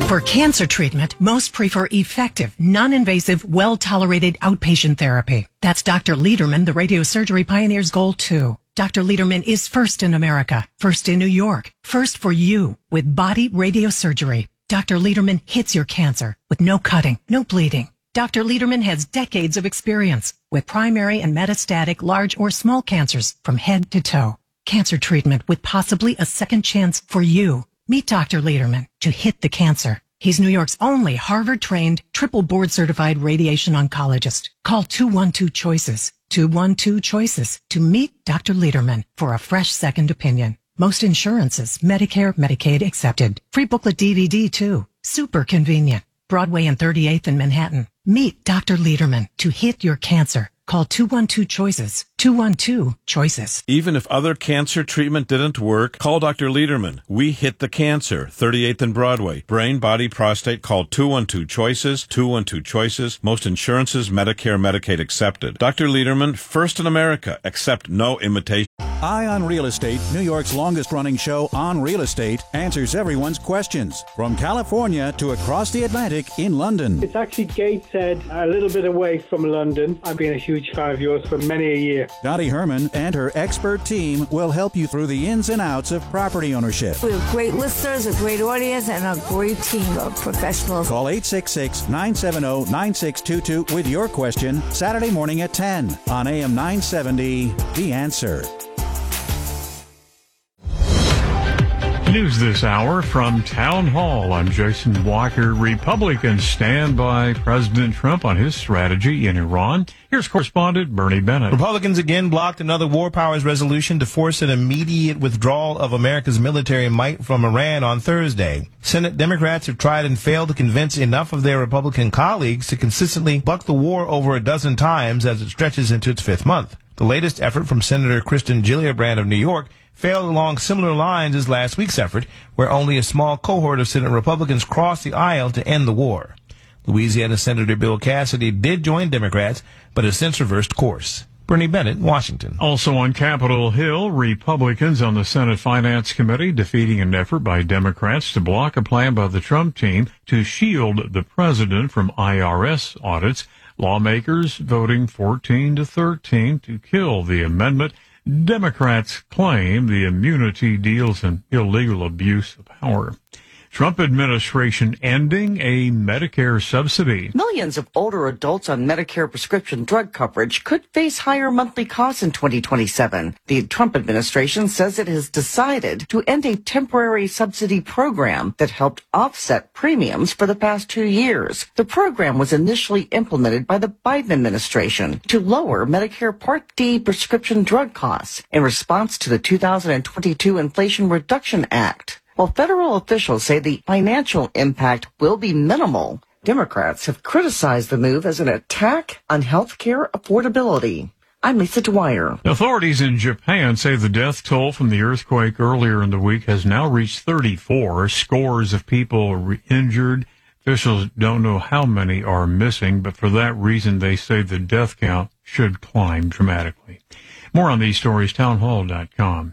For cancer treatment, most prefer effective, non-invasive, well-tolerated outpatient therapy. That's Dr. Lederman, the radiosurgery pioneer's goal, too. Dr. Lederman is first in America, first in New York, first for you with body radiosurgery. Dr. Lederman hits your cancer with no cutting, no bleeding. Dr. Lederman has decades of experience with primary and metastatic large or small cancers from head to toe. Cancer treatment with possibly a second chance for you. Meet Dr. Lederman to hit the cancer. He's New York's only Harvard-trained, triple board-certified radiation oncologist. Call 212-CHOICES, 212-CHOICES to meet Dr. Lederman for a fresh second opinion. Most insurances, Medicare, Medicaid accepted. Free booklet DVD, too. Super convenient. Broadway and 38th in Manhattan. Meet Dr. Lederman to hit your cancer. Call 212-CHOICES, 212-CHOICES. Even if other cancer treatment didn't work, call Dr. Lederman. We hit the cancer. 38th and Broadway. Brain, body, prostate. Call 212-CHOICES, 212-CHOICES. Most insurances, Medicare, Medicaid accepted. Dr. Lederman, first in America. Accept no imitation. Eye on Real Estate, New York's longest-running show on real estate, answers everyone's questions. From California to across the Atlantic in London. It's actually Gateshead, a little bit away from London. I've been a huge fan of yours for many a year. Dottie Herman and her expert team will help you through the ins and outs of property ownership. We have great listeners, a great audience, and a great team of professionals. Call 866-970-9622 with your question Saturday morning at 10 on AM 970, The Answer. News this hour from Town Hall. I'm Jason Walker. Republicans stand by President Trump on his strategy in Iran. Here's correspondent Bernie Bennett. Republicans again blocked another war powers resolution to force an immediate withdrawal of America's military might from Iran on Thursday. Senate Democrats have tried and failed to convince enough of their Republican colleagues to consistently buck the war over a dozen times as it stretches into its fifth month. The latest effort from Senator Kristen Gillibrand of New York failed along similar lines as last week's effort, where only a small cohort of Senate Republicans crossed the aisle to end the war. Louisiana Senator Bill Cassidy did join Democrats, but has since reversed course. Bernie Bennett, Washington. Also on Capitol Hill, Republicans on the Senate Finance Committee defeating an effort by Democrats to block a plan by the Trump team to shield the president from IRS audits. Lawmakers voting 14-13 to kill the amendment. Democrats claim the immunity deals in illegal abuse of power. Trump administration ending a Medicare subsidy. Millions of older adults on Medicare prescription drug coverage could face higher monthly costs in 2027. The Trump administration says it has decided to end a temporary subsidy program that helped offset premiums for the past 2 years. The program was initially implemented by the Biden administration to lower Medicare Part D prescription drug costs in response to the 2022 Inflation Reduction Act. While federal officials say the financial impact will be minimal, Democrats have criticized the move as an attack on health care affordability. I'm Lisa Dwyer. Authorities in Japan say the death toll from the earthquake earlier in the week has now reached 34. Scores of people are injured. Officials don't know how many are missing, but for that reason, they say the death count should climb dramatically. More on these stories, townhall.com.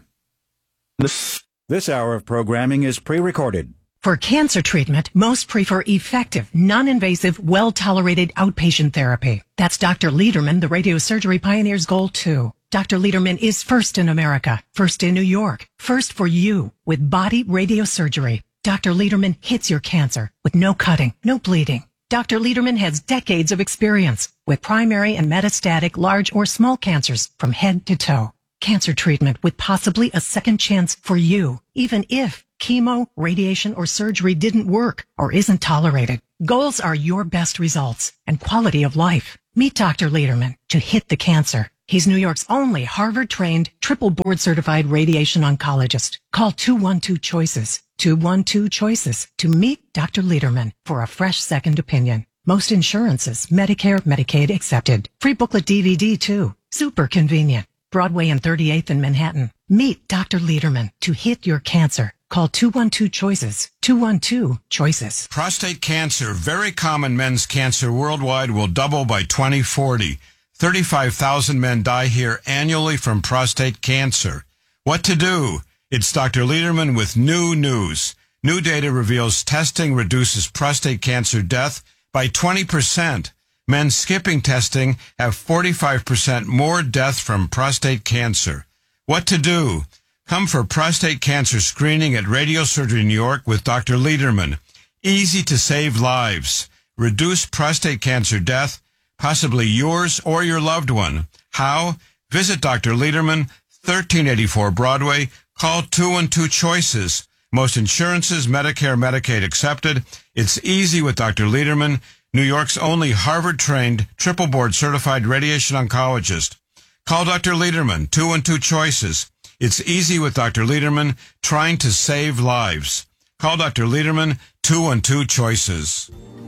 This hour of programming is pre-recorded. For cancer treatment, most prefer effective, non-invasive, well-tolerated outpatient therapy. That's Dr. Lederman, the radiosurgery pioneer's goal, too. Dr. Lederman is first in America, first in New York, first for you with body radiosurgery. Dr. Lederman hits your cancer with no cutting, no bleeding. Dr. Lederman has decades of experience with primary and metastatic large or small cancers from head to toe. Cancer treatment with possibly a second chance for you, even if chemo, radiation, or surgery didn't work or isn't tolerated. Goals are your best results and quality of life. Meet Dr. Lederman to hit the cancer. He's New York's only Harvard-trained, triple board-certified radiation oncologist. Call 212-CHOICES, 212-CHOICES to meet Dr. Lederman for a fresh second opinion. Most insurances, Medicare, Medicaid accepted. Free booklet DVD, too. Super convenient. Broadway and 38th in Manhattan. Meet Dr. Lederman to hit your cancer. Call 212-CHOICES, 212-CHOICES. Prostate cancer, very common men's cancer worldwide, will double by 2040. 35,000 men die here annually from prostate cancer. What to do? It's Dr. Lederman with new news. New data reveals testing reduces prostate cancer death by 20%. Men skipping testing have 45% more death from prostate cancer. What to do? Come for prostate cancer screening at Radiosurgery New York with Dr. Lederman. Easy to save lives. Reduce prostate cancer death, possibly yours or your loved one. How? Visit Dr. Lederman, 1384 Broadway. Call 212-CHOICES. Most insurances, Medicare, Medicaid accepted. It's easy with Dr. Lederman, New York's only Harvard-trained, triple board-certified radiation oncologist. Call Dr. Lederman, 212-CHOICES. It's easy with Dr. Lederman, trying to save lives. Call Dr. Lederman, 212-CHOICES.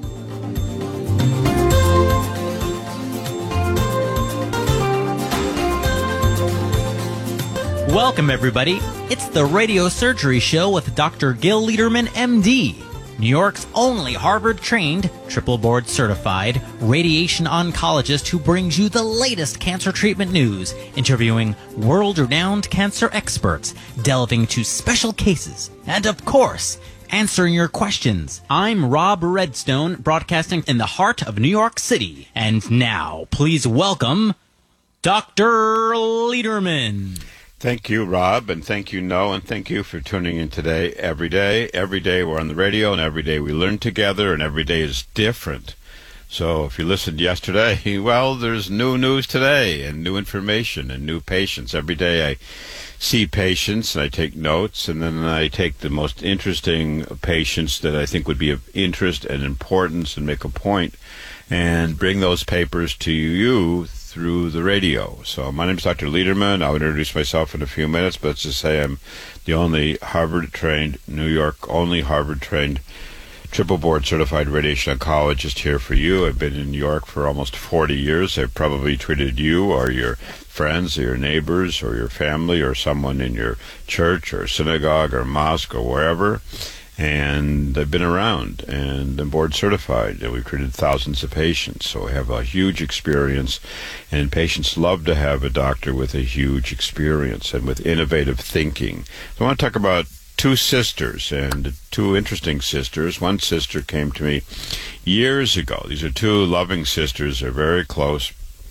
Welcome, everybody. It's the Radio Surgery Show with Dr. Gil Lederman, MD, New York's only Harvard-trained, triple board-certified radiation oncologist who brings you the latest cancer treatment news, interviewing world-renowned cancer experts, delving into special cases, and, of course, answering your questions. I'm Rob Redstone, broadcasting in the heart of New York City. And now, please welcome Dr. Lederman. Thank you, Rob, and thank you, Noah, and thank you for tuning in today. Every day we're on the radio, and every day we learn together, and every day is different. So if you listened yesterday, well, there's new news today, and new information, and new patients. Every day I see patients, and I take notes, and then I take the most interesting patients that I think would be of interest and importance and make a point, and bring those papers to you through the radio. So my name is Dr. Lederman. I'll introduce myself in a few minutes, but let's just say I'm the only Harvard-trained, New York only Harvard-trained, triple board-certified radiation oncologist here for you. I've been in New York for almost 40 years. I've probably treated you or your friends or your neighbors or your family or someone in your church or synagogue or mosque or wherever. And I've been around, and I'm board certified, and we've treated thousands of patients, so I have a huge experience, and patients love to have a doctor with a huge experience and with innovative thinking. So I want to talk about two sisters, and two interesting sisters. One sister came to me years ago. These are two loving sisters. They're very close.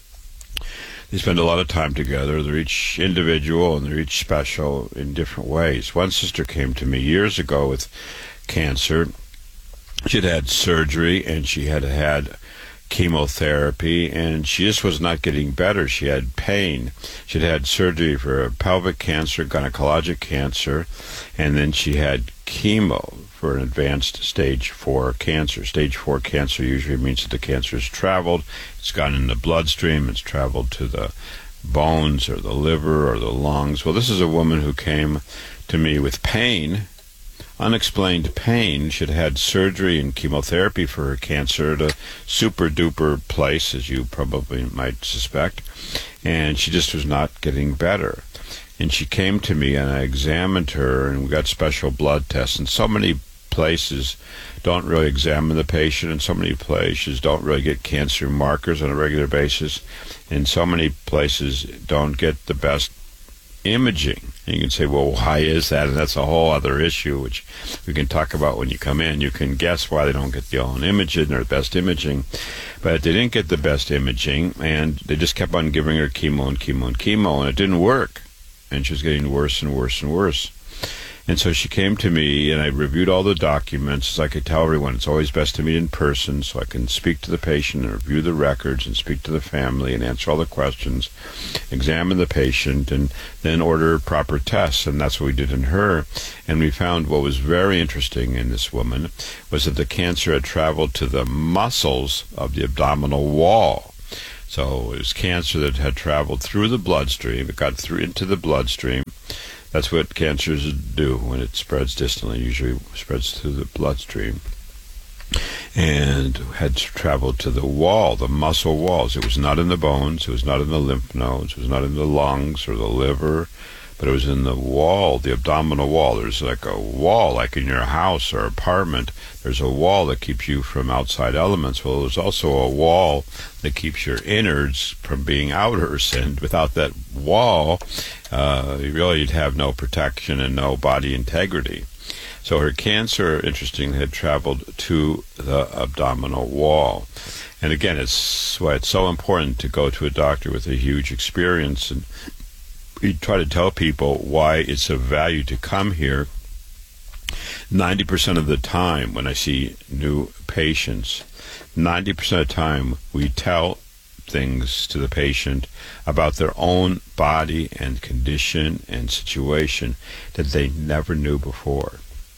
They spend a lot of time together. They're each individual and they're each special in different ways. One sister came to me years ago with cancer. She had had surgery and she had had chemotherapy, and she just was not getting better. She had pain. She'd had surgery for pelvic cancer, gynecologic cancer, and then she had chemo for an advanced stage 4 cancer. Stage 4 cancer usually means that the cancer has traveled, it's gone in the bloodstream, it's traveled to the bones or the liver or the lungs. Well, this is a woman who came to me with pain, unexplained pain. She'd had surgery and chemotherapy for her cancer at a super-duper place, as you probably might suspect, and she just was not getting better. And she came to me, and I examined her, and we got special blood tests. And so many places don't really examine the patient, and so many places don't really get cancer markers on a regular basis, and so many places don't get the best imaging. And you can say, well, why is that? And that's a whole other issue, which we can talk about when you come in. You can guess why they don't get the own imaging or the best imaging, but they didn't get the best imaging, and they just kept on giving her chemo and chemo and chemo, and it didn't work. And she was getting worse and worse and worse. And so she came to me, and I reviewed all the documents. As I could tell everyone, it's always best to meet in person so I can speak to the patient and review the records and speak to the family and answer all the questions, examine the patient, and then order proper tests. And that's what we did in her. And we found what was very interesting in this woman was that the cancer had traveled to the muscles of the abdominal wall. So it was cancer that had traveled through the bloodstream. It got through into the bloodstream. That's what cancers do when it spreads distantly. Usually spreads through the bloodstream. And had traveled to the wall, the muscle walls. It was not in the bones. It was not in the lymph nodes. It was not in the lungs or the liver. But it was in the wall, the abdominal wall. There's like a wall, like in your house or apartment. There's a wall that keeps you from outside elements. Well, there's also a wall that keeps your innards from being outers. And without that wall, you'd have no protection and no body integrity. So her cancer, interestingly, had traveled to the abdominal wall. And again, it's why it's so important to go to a doctor with a huge experience. And we try to tell people why it's of value to come here. 90% of the time when I see new patients, 90% of the time we tell things to the patient about their own body and condition and situation that they never knew before.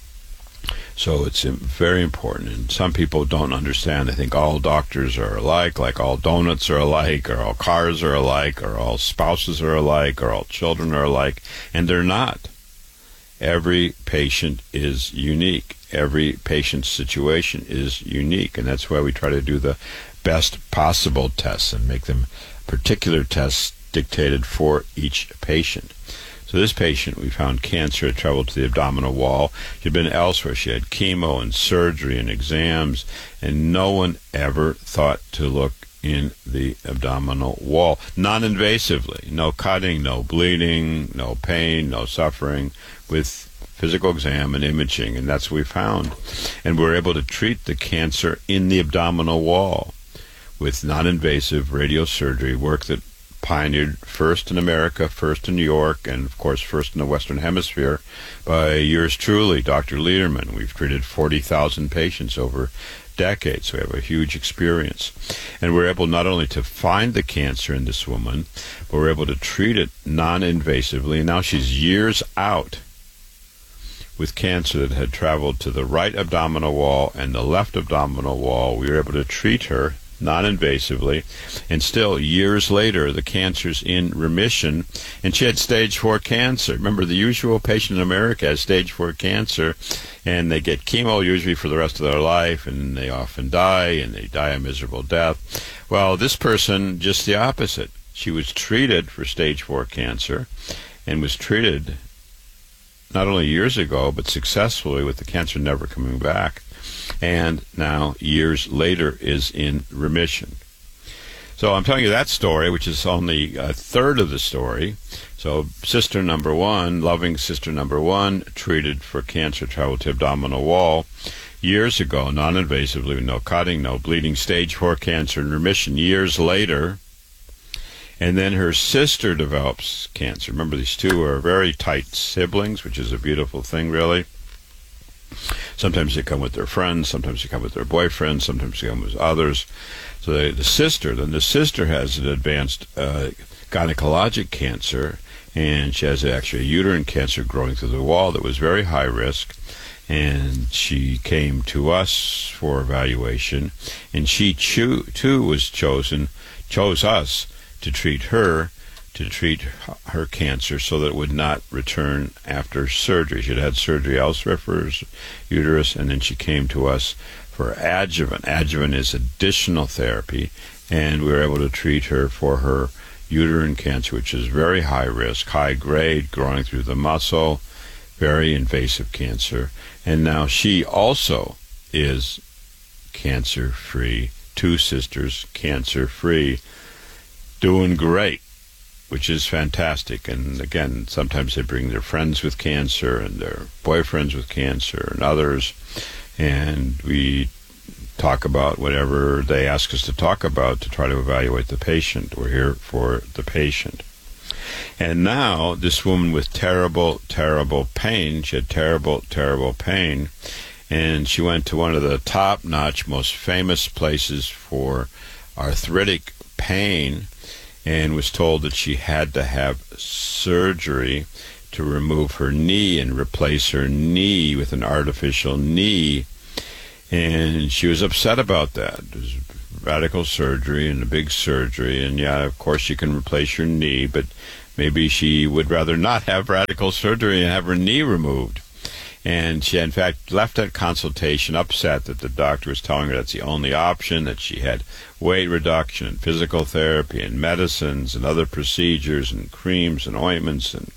So it's very important, and some people don't understand. They think all doctors are alike, like all donuts are alike, or all cars are alike, or all spouses are alike, or all children are alike, and they're not. Every patient is unique. Every patient's situation is unique, and that's why we try to do the best possible tests and make them particular tests dictated for each patient. So this patient, we found cancer had traveled to the abdominal wall. She'd been elsewhere. She had chemo and surgery and exams, and no one ever thought to look in the abdominal wall. Non-invasively. No cutting, no bleeding, no pain, no suffering, with physical exam and imaging, and that's what we found. And we were able to treat the cancer in the abdominal wall with non-invasive radiosurgery, work that pioneered first in America, first in New York, and of course first in the Western Hemisphere by yours truly, Dr. Lederman. We've treated 40,000 patients over decades, so we have a huge experience. And we're able not only to find the cancer in this woman, but we're able to treat it non-invasively. And now she's years out with cancer that had traveled to the right abdominal wall and the left abdominal wall. We were able to treat her non-invasively, and still years later the cancer's in remission, and she had stage 4 cancer. Remember, the usual patient in America has stage 4 cancer, and they get chemo usually for the rest of their life, and they often die, and they die a miserable death. Well, this person, just the opposite. She was treated for stage 4 cancer, and was treated not only years ago, but successfully, with the cancer never coming back. And now, years later, is in remission. So I'm telling you that story, which is only a third of the story. So sister number one, loving sister number one, treated for cancer, traveled to abdominal wall years ago, non-invasively, with no cutting, no bleeding, stage 4 cancer in remission years later. And then her sister develops cancer. Remember, these two are very tight siblings, which is a beautiful thing, really. Sometimes they come with their friends, sometimes they come with their boyfriends, sometimes they come with others. So the sister has an advanced gynecologic cancer, and she has actually a uterine cancer growing through the wall that was very high risk. And she came to us for evaluation, and she too chose us to treat her cancer so that it would not return after surgery. She had had surgery elsewhere for her uterus, and then she came to us for adjuvant. Adjuvant is additional therapy, and we were able to treat her for her uterine cancer, which is very high risk, high grade, growing through the muscle, very invasive cancer. And now she also is cancer-free. Two sisters, cancer-free, doing great, which is fantastic. And again, sometimes they bring their friends with cancer and their boyfriends with cancer and others, and we talk about whatever they ask us to talk about to try to evaluate the patient. We're here for the patient. And now this woman with terrible, terrible pain, she had terrible, terrible pain, and she went to one of the top-notch, most famous places for arthritic pain, and was told that she had to have surgery to remove her knee and replace her knee with an artificial knee. And she was upset about that. It was radical surgery and a big surgery, and yeah, of course you can replace your knee, but maybe she would rather not have radical surgery and have her knee removed. And she, in fact, left that consultation upset that the doctor was telling her that's the only option, that she had weight reduction and physical therapy and medicines and other procedures and creams and ointments, and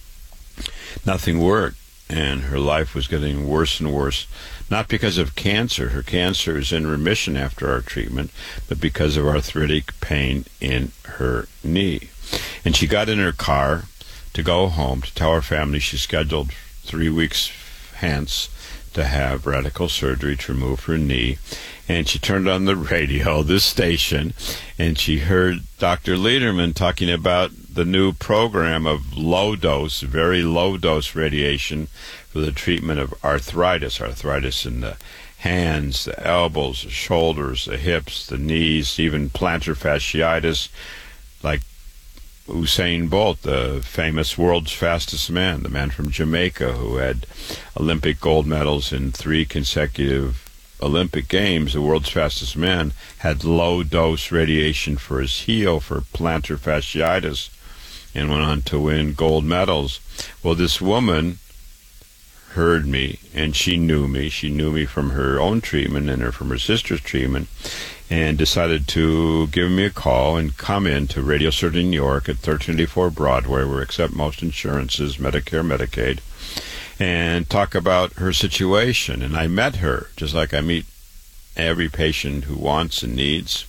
nothing worked. And her life was getting worse and worse, not because of cancer. Her cancer is in remission after our treatment, but because of arthritic pain in her knee. And she got in her car to go home to tell her family she scheduled 3 weeks pants to have radical surgery to remove her knee. And she turned on the radio, this station, and she heard Dr. Lederman talking about the new program of low-dose, very low-dose radiation for the treatment of arthritis in the hands, the elbows, the shoulders, the hips, the knees, even plantar fasciitis, like Usain Bolt, the famous world's fastest man, the man from Jamaica who had Olympic gold medals in 3 consecutive Olympic Games, the world's fastest man, had low-dose radiation for his heel for plantar fasciitis and went on to win gold medals. Well, this woman heard me, and she knew me. She knew me from her own treatment and from her sister's treatment, and decided to give me a call and come in to Radio Surgery New York at 1384 Broadway, where we accept most insurances, Medicare, Medicaid, and talk about her situation. And I met her, just like I meet every patient who wants and needs.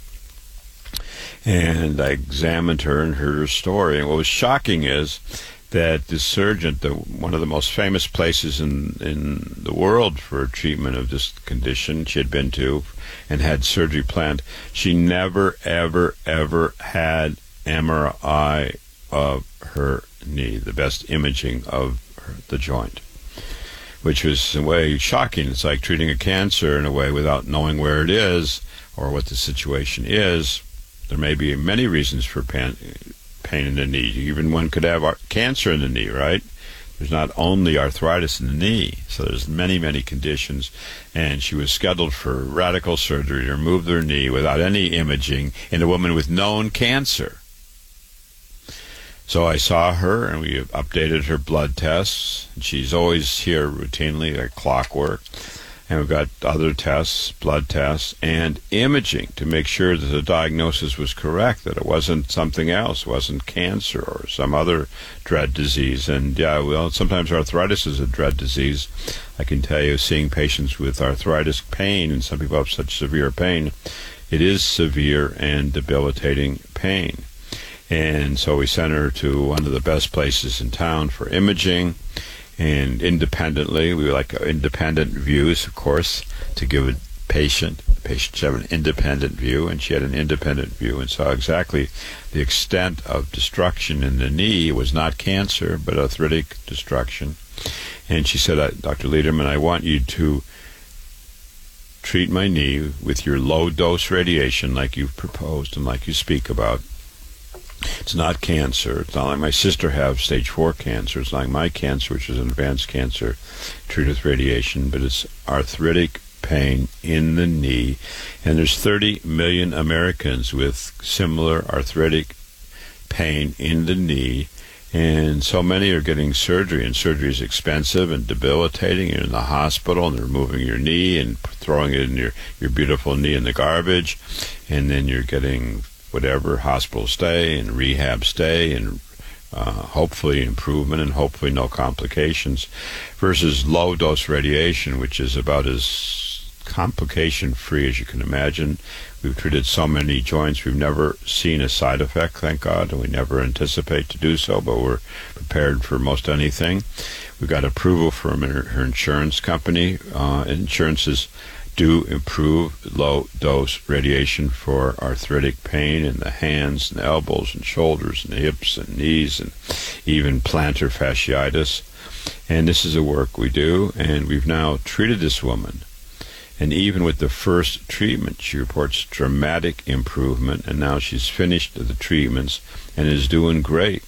And I examined her and heard her story. And what was shocking is that this surgeon, one of the most famous places in the world for treatment of this condition she had been to and had surgery planned, she never, ever, ever had MRI of her knee, the best imaging of the joint, which was in a way shocking. It's like treating a cancer in a way without knowing where it is or what the situation is. There may be many reasons for pain in the knee. Even one could have cancer in the knee, right? There's not only arthritis in the knee, so there's many, many conditions. And she was scheduled for radical surgery to remove her knee without any imaging in a woman with known cancer. So I saw her, and we updated her blood tests. She's always here routinely, like clockwork. And we've got other tests, blood tests, and imaging to make sure that the diagnosis was correct, that it wasn't something else, wasn't cancer or some other dread disease. And yeah, well, sometimes arthritis is a dread disease. I can tell you, seeing patients with arthritis pain, and some people have such severe pain, it is severe and debilitating pain. And so we sent her to one of the best places in town for imaging. And independently, we like independent views, of course, to give a patient. The patient should have an independent view, and she had an independent view and saw exactly the extent of destruction in the knee. It was not cancer, but arthritic destruction. And she said, Dr. Lederman, I want you to treat my knee with your low-dose radiation like you've proposed and like you speak about. It's not cancer. It's not like my sister have stage 4 cancer. It's not like my cancer, which is an advanced cancer treated with radiation, but it's arthritic pain in the knee. And there's 30 million Americans with similar arthritic pain in the knee. And so many are getting surgery, and surgery is expensive and debilitating. You're in the hospital, and they're removing your knee and throwing it in your beautiful knee in the garbage. And then you're getting whatever, hospital stay and rehab stay and hopefully improvement and hopefully no complications, versus low-dose radiation, which is about as complication-free as you can imagine. We've treated so many joints. We've never seen a side effect, thank God, and we never anticipate to do so, but we're prepared for most anything. We've got approval from her insurance company. Insurances do improve low-dose radiation for arthritic pain in the hands and elbows and shoulders and hips and knees and even plantar fasciitis. And this is the work we do, and we've now treated this woman. And even with the first treatment, she reports dramatic improvement, and now she's finished the treatments and is doing great.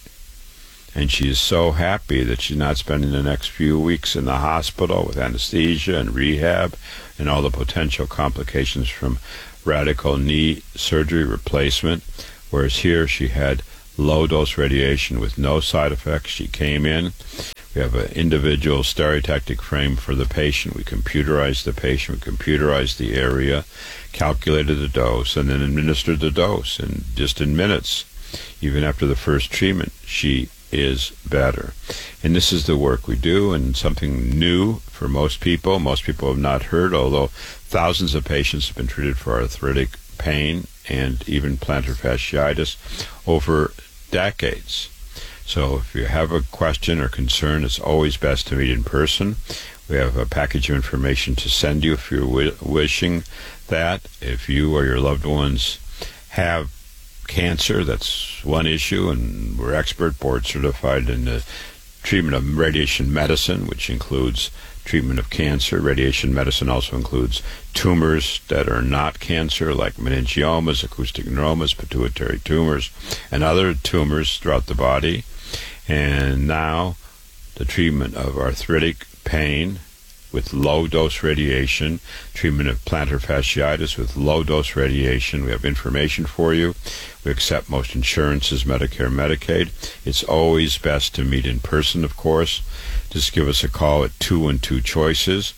And she is so happy that she's not spending the next few weeks in the hospital with anesthesia and rehab and all the potential complications from radical knee surgery replacement, whereas here she had low-dose radiation with no side effects. She came in. We have an individual stereotactic frame for the patient. We computerized the patient, we computerized the area, calculated the dose, and then administered the dose. And just in minutes, even after the first treatment, she is better. And this is the work we do, and something new for most people. Most people have not heard, although thousands of patients have been treated for arthritic pain and even plantar fasciitis over decades. So if you have a question or concern, it's always best to meet in person. We have a package of information to send you if you're wishing that. If you or your loved ones have cancer, that's one issue, and we're expert board certified in the treatment of radiation medicine, which includes treatment of cancer. Radiation medicine also includes tumors that are not cancer, like meningiomas, acoustic neuromas, pituitary tumors, and other tumors throughout the body. And now the treatment of arthritic pain with low-dose radiation, treatment of plantar fasciitis with low-dose radiation. We have information for you. We accept most insurances, Medicare, Medicaid. It's always best to meet in person, of course. Just give us a call at 212-CHOICES,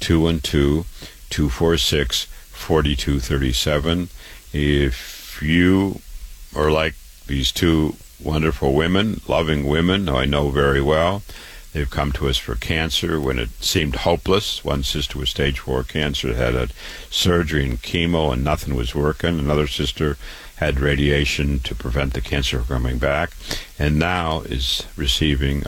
212-246-4237. If you are like these two wonderful women, loving women, who I know very well, they've come to us for cancer when it seemed hopeless. One sister was stage 4 cancer, had surgery and chemo, and nothing was working. Another sister had radiation to prevent the cancer from coming back, and now is received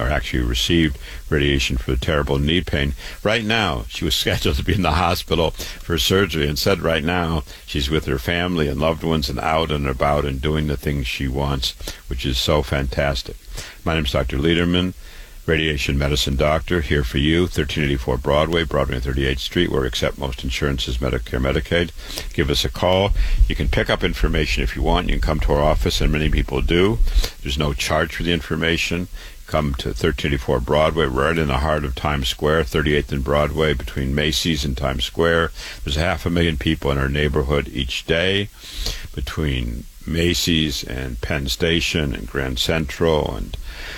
radiation for the terrible knee pain. Right now, she was scheduled to be in the hospital for surgery, and said right now she's with her family and loved ones and out and about and doing the things she wants, which is so fantastic. My name is Dr. Lederman, radiation medicine doctor, here for you, 1384 Broadway and 38th Street, where we accept most insurances, Medicare, Medicaid. Give us a call. You can pick up information if you want. You can come to our office, and many people do. There's no charge for the information. Come to 1384 Broadway, right in the heart of Times Square, 38th and Broadway, between Macy's and Times Square. There's 500,000 people in our neighborhood each day, between Macy's and Penn Station and Grand Central and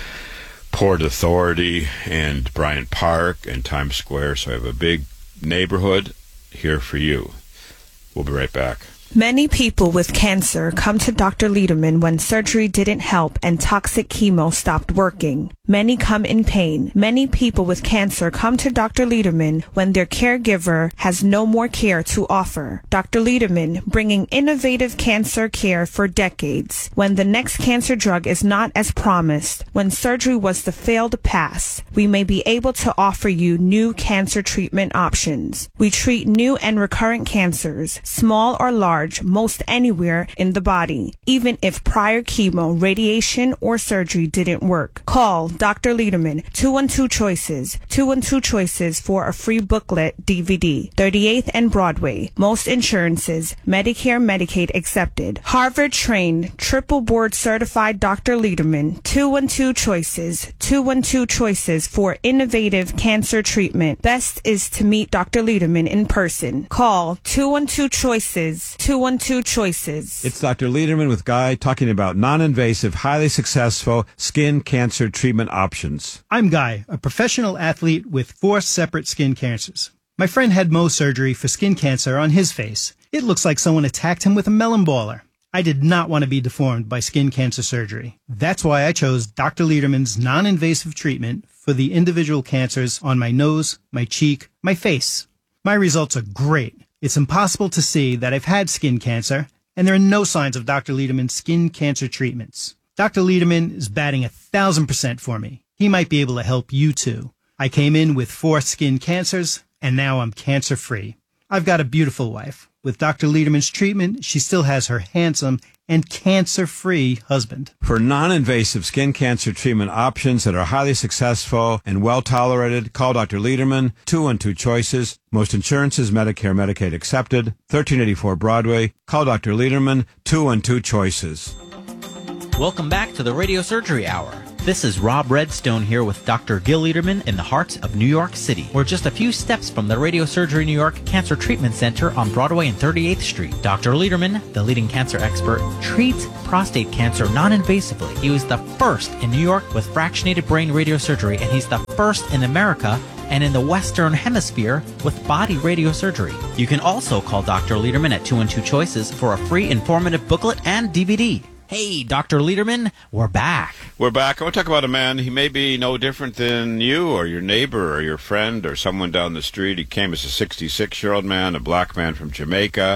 Port Authority and Bryant Park and Times Square. So I have a big neighborhood here for you. We'll be right back. Many people with cancer come to Dr. Lederman when surgery didn't help and toxic chemo stopped working. Many come in pain. Many people with cancer come to Dr. Lederman when their caregiver has no more care to offer. Dr. Lederman, bringing innovative cancer care for decades. When the next cancer drug is not as promised, when surgery was the failed pass, we may be able to offer you new cancer treatment options. We treat new and recurrent cancers, small or large, most anywhere in the body, even if prior chemo, radiation, or surgery didn't work. Call Dr. Lederman, 212-CHOICES, 212-CHOICES for a free booklet DVD. 38th and Broadway. Most insurances, Medicare, Medicaid accepted. Harvard-trained, triple board certified Dr. Lederman, 212-CHOICES, 212-CHOICES for innovative cancer treatment. Best is to meet Dr. Lederman in person. Call 212-CHOICES, 212-CHOICES. It's Dr. Lederman with Guy talking about non-invasive, highly successful skin cancer treatment options. I'm Guy, a professional athlete with 4 separate skin cancers. My friend had Mohs surgery for skin cancer on his face. It looks like someone attacked him with a melon baller. I did not want to be deformed by skin cancer surgery. That's why I chose Dr. Lederman's non-invasive treatment for the individual cancers on my nose, my cheek, my face. My results are great. It's impossible to see that I've had skin cancer, and there are no signs of Dr. Lederman's skin cancer treatments. Dr. Lederman is batting 1,000% for me. He might be able to help you too. I came in with 4 skin cancers, and now I'm cancer-free. I've got a beautiful wife. With Dr. Lederman's treatment, she still has her handsome and cancer-free husband. For non-invasive skin cancer treatment options that are highly successful and well-tolerated, call Dr. Lederman, 212-CHOICES. Most insurances, Medicare, Medicaid accepted. 1384 Broadway. Call Dr. Lederman, 212-CHOICES. Welcome back to the Radio Surgery Hour. This is Rob Redstone here with Dr. Gil Lederman in the heart of New York City. We're just a few steps from the Radio Surgery New York Cancer Treatment Center on Broadway and 38th Street. Dr. Lederman, the leading cancer expert, treats prostate cancer non-invasively. He was the first in New York with fractionated brain radiosurgery, and he's the first in America and in the Western Hemisphere with body radiosurgery. You can also call Dr. Lederman at 212-CHOICES for a free informative booklet and DVD. Hey, Dr. Lederman, we're back. We're back. I want to talk about a man. He may be no different than you or your neighbor or your friend or someone down the street. He came as a 66-year-old man, a black man from Jamaica.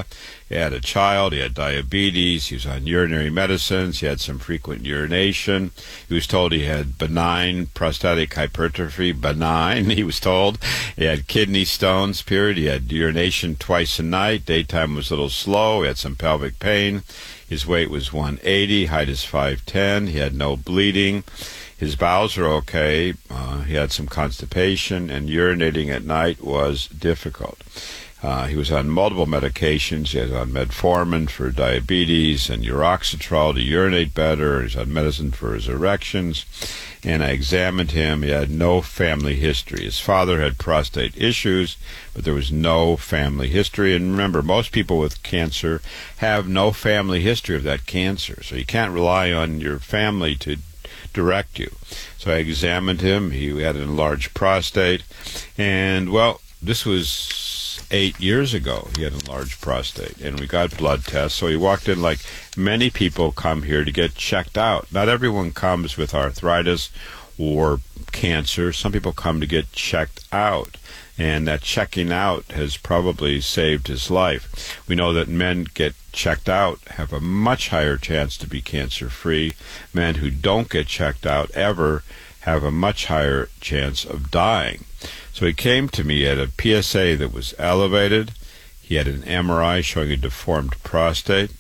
He had a child, he had diabetes, he was on urinary medicines, he had some frequent urination. He was told he had benign prostatic hypertrophy, benign, he was told. He had kidney stones, period. He had urination twice a night. Daytime was a little slow. He had some pelvic pain. His weight was 180, height is 5'10". He had no bleeding. His bowels were okay. He had some constipation, and urinating at night was difficult. He was on multiple medications. He was on metformin for diabetes and uroxetrol to urinate better. He was on medicine for his erections. And I examined him. He had no family history. His father had prostate issues, but there was no family history. And remember, most people with cancer have no family history of that cancer. So you can't rely on your family to direct you. So I examined him. He had an enlarged prostate. And, well, this was 8 years ago. He had an enlarged prostate, and we got blood tests. So he walked in like many people come here to get checked out. Not everyone comes with arthritis or cancer. Some people come to get checked out, and that checking out has probably saved his life. We know that men get checked out have a much higher chance to be cancer-free. Men who don't get checked out ever have a much higher chance of dying. So he came to me at a PSA that was elevated. He had an MRI showing a deformed prostate.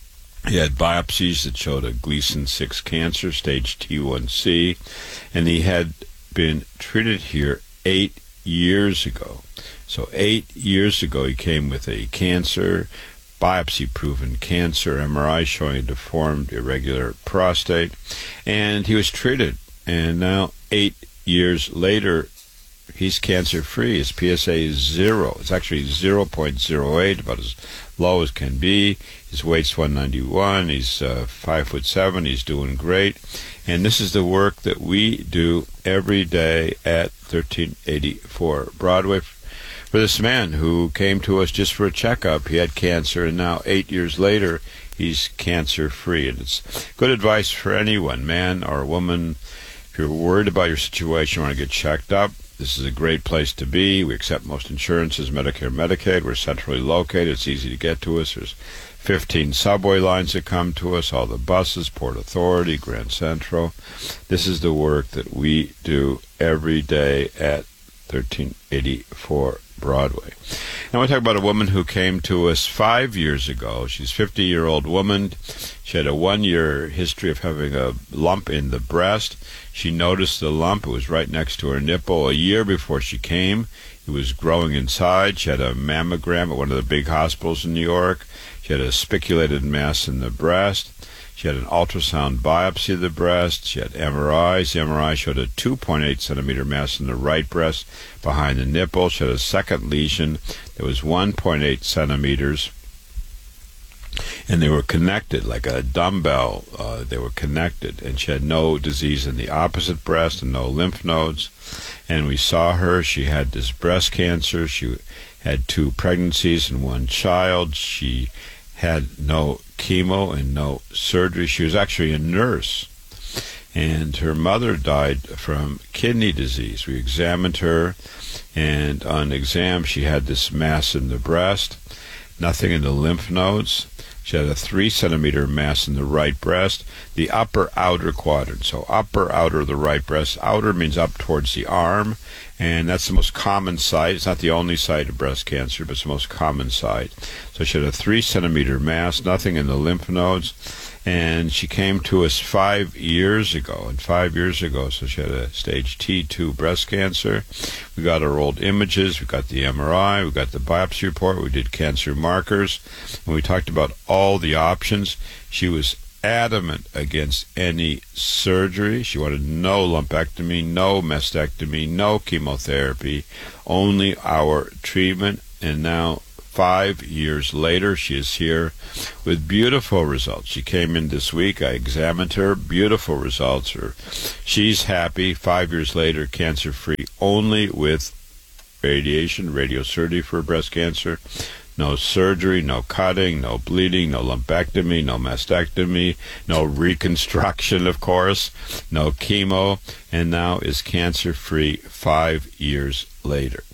He had biopsies that showed a Gleason 6 cancer, stage T1C, and he had been treated here 8 years ago. So 8 years ago he came with a cancer, biopsy-proven cancer, MRI showing a deformed, irregular prostate, and he was treated. And now 8 years later, he's cancer-free. His PSA is 0. It's actually 0.08, about as low as can be. His weight's 191. He's 5'7". He's doing great. And this is the work that we do every day at 1384 Broadway. For this man who came to us just for a checkup, he had cancer, and now 8 years later, he's cancer-free. And it's good advice for anyone, man or woman. If you're worried about your situation, you want to get checked up, this is a great place to be. We accept most insurances, Medicare, Medicaid. We're centrally located. It's easy to get to us. There's 15 subway lines that come to us, all the buses, Port Authority, Grand Central. This is the work that we do every day at 1384 Broadway. Now I talk about a woman who came to us 5 years ago. She's a 50-year-old woman. She had a 1-year history of having a lump in the breast. She noticed the lump. It was right next to her nipple. A year before she came, it was growing inside. She had a mammogram at one of the big hospitals in New York. She had a spiculated mass in the breast. She had an ultrasound biopsy of the breast. She had MRIs. The MRI showed a 2.8 centimeter mass in the right breast behind the nipple. She had a second lesion that was 1.8 centimeters. And they were connected like a dumbbell. They were connected. And she had no disease in the opposite breast and no lymph nodes. And we saw her. She had this breast cancer. She had 2 pregnancies and 1 child. She had no chemo and no surgery. She was actually a nurse. And her mother died from kidney disease. We examined her, and on exam she had this mass in the breast, nothing in the lymph nodes. She had a 3 centimeter mass in the right breast, the upper outer quadrant. So upper outer of the right breast. Outer means up towards the arm, and that's the most common site. It's not the only site of breast cancer, but it's the most common site. So she had a 3 centimeter mass, nothing in the lymph nodes, and she came to us 5 years ago. And 5 years ago, so she had a stage T2 breast cancer. We got her old images, we got the MRI, we got the biopsy report, we did cancer markers, and we talked about all the options. She was adamant against any surgery. She wanted no lumpectomy, no mastectomy, no chemotherapy, only our treatment. And now 5 years later, she is here with beautiful results. She came in this week. I examined her. Beautiful results. She's happy. 5 years later, cancer-free, only with radiation, radiosurgery for breast cancer. No surgery, no cutting, no bleeding, no lumpectomy, no mastectomy, no reconstruction, of course, no chemo, and now is cancer-free 5 years later.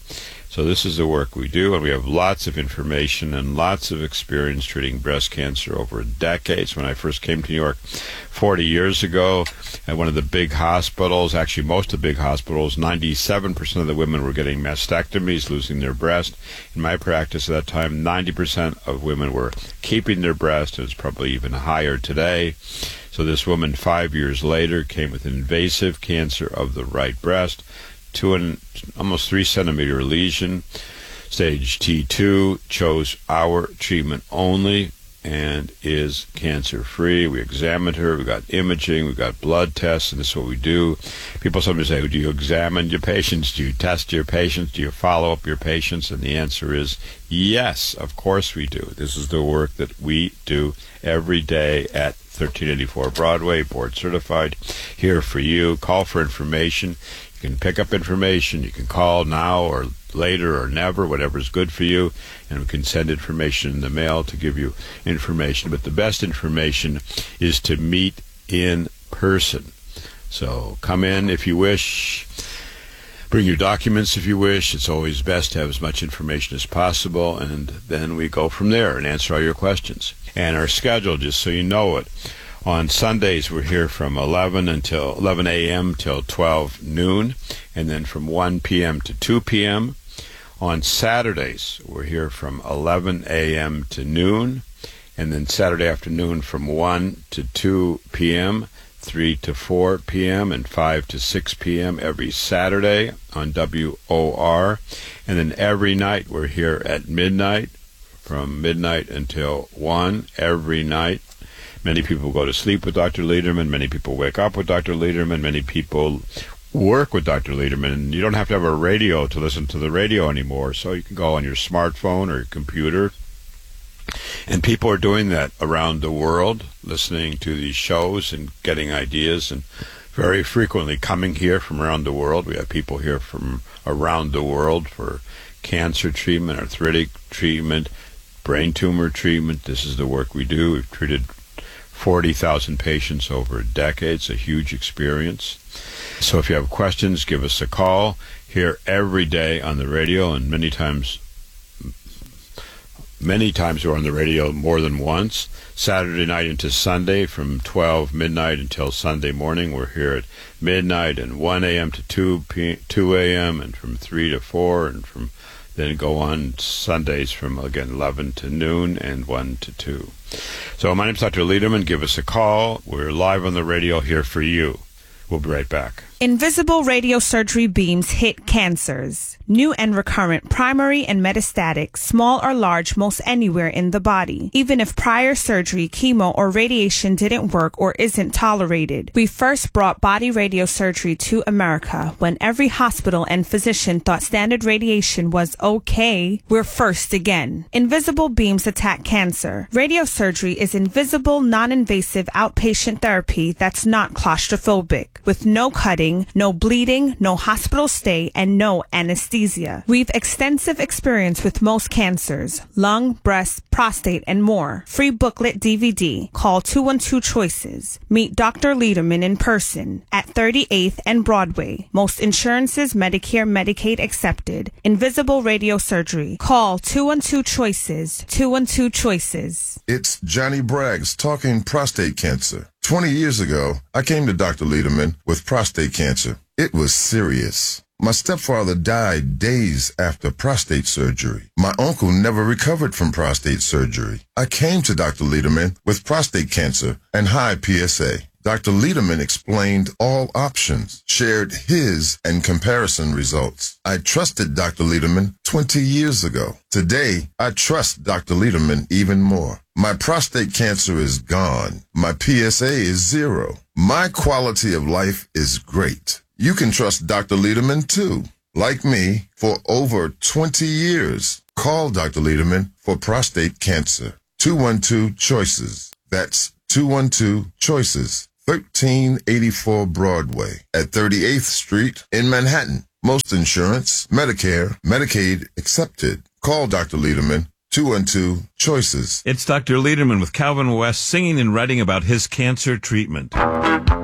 So this is the work we do, and we have lots of information and lots of experience treating breast cancer over decades. When I first came to New York 40 years ago at one of the big hospitals, actually most of the big hospitals, 97% of the women were getting mastectomies, losing their breast. In my practice at that time, 90% of women were keeping their breast. It's probably even higher today. So this woman 5 years later came with invasive cancer of the right breast, almost 3 centimeter lesion, stage T2, chose our treatment only, and is cancer-free. We examined her, we got imaging, we got blood tests, and this is what we do. People sometimes say, do you examine your patients? Do you test your patients? Do you follow up your patients? And the answer is yes, of course we do. This is the work that we do every day at 1384 Broadway, board certified, here for you. Call for information. You can pick up information. You can call now or later or never, whatever's good for you, and we can send information in the mail to give you information. But the best information is to meet in person. So come in if you wish. Bring your documents if you wish. It's always best to have as much information as possible, and then we go from there and answer all your questions. And our schedule, just so you know it, on Sundays, we're here from 11 a.m. till 12 noon, and then from 1 p.m. to 2 p.m. On Saturdays, we're here from 11 a.m. to noon, and then Saturday afternoon from 1 to 2 p.m., 3 to 4 p.m., and 5 to 6 p.m. every Saturday on WOR. And then every night, we're here at midnight, from midnight until 1 every night. Many people go to sleep with Dr. Lederman. Many people wake up with Dr. Lederman. Many people work with Dr. Lederman. And you don't have to have a radio to listen to the radio anymore. So you can go on your smartphone or your computer. And people are doing that around the world, listening to these shows and getting ideas, and very frequently coming here from around the world. We have people here from around the world for cancer treatment, arthritic treatment, brain tumor treatment. This is the work we do. We've treated 40,000 patients over a decade. It's a huge experience. So if you have questions, give us a call. Here every day on the radio, and many times we're on the radio more than once. Saturday night into Sunday from 12 midnight until Sunday morning. We're here at midnight and 1 a.m. to 2 a.m. and from 3 to 4, and from then go on Sundays from, again, 11 to noon and 1 to 2. So my name's Dr. Lederman. Give us a call. We're live on the radio here for you. We'll be right back. Invisible radiosurgery beams hit cancers. New and recurrent, primary and metastatic, small or large, most anywhere in the body. Even if prior surgery, chemo, or radiation didn't work or isn't tolerated. We first brought body radiosurgery to America when every hospital and physician thought standard radiation was okay. We're first again. Invisible beams attack cancer. Radiosurgery is invisible, non-invasive outpatient therapy that's not claustrophobic, with no cutting, no bleeding, no hospital stay, and no anesthesia. We've extensive experience with most cancers, lung, breast, prostate, and more. Free booklet DVD. Call 212-CHOICES. Meet Dr. Lederman in person at 38th and Broadway. Most insurances, Medicare, Medicaid accepted. Invisible radiosurgery. Call 212-CHOICES. 212-CHOICES. It's Johnny Braggs talking prostate cancer. 20 years ago, I came to Dr. Lederman with prostate cancer. It was serious. My stepfather died days after prostate surgery. My uncle never recovered from prostate surgery. I came to Dr. Lederman with prostate cancer and high PSA. Dr. Lederman explained all options, shared his and comparison results. I trusted Dr. Lederman 20 years ago. Today, I trust Dr. Lederman even more. My prostate cancer is gone. My PSA is 0. My quality of life is great. You can trust Dr. Lederman too. Like me, for over 20 years. Call Dr. Lederman for prostate cancer. 212-CHOICES. That's 212-CHOICES. 1384 Broadway at 38th Street in Manhattan. Most insurance, Medicare, Medicaid accepted. Call Dr. Lederman, 212-CHOICES. It's Dr. Lederman with Calvin West singing and writing about his cancer treatment.